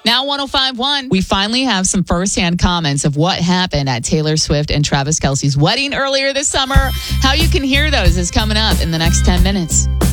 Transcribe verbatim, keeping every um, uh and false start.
Now one oh five point one, we finally have some firsthand comments of what happened at Taylor Swift and Travis Kelce's wedding earlier this summer. How you can hear those is coming up in the next ten minutes.